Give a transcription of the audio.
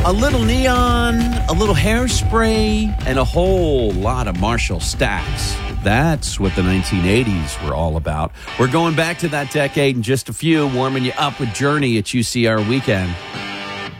A little neon, a little hairspray, and a whole lot of Marshall Stacks. That's what the 1980s were all about. We're going back to that decade in just a few, warming you up with Journey at UCR Weekend.